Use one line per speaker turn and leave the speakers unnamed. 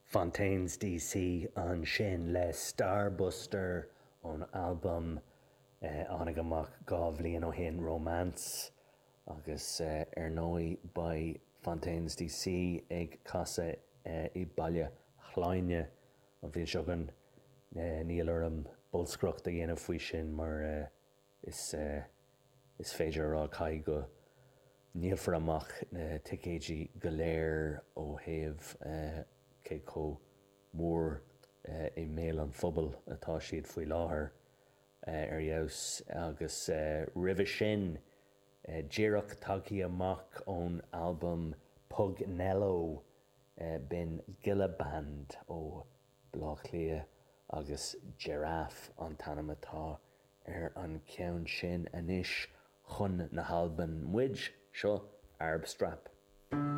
Fontaines DC an sin le Starbuster ón album annig amach gá bhliain ó shin Romance agus nói by Fontaines DC ag casa I baile chláine an bhíonn seogan níl orm bolscrocht a dhéanamh faoi sin mar is féidir rá caiig go níl amach na ticéidí go léir ó thaobh cé có mór I méal an phobal atá siad faoi láthair ar dheos agus roimhe sin díreach tagtha amach ón album Pugnello bin Gilla Band ó Bláchlia agus Giraffe an tanam atá ar an ceann sin anois chun na halban muid seo Arab Strap.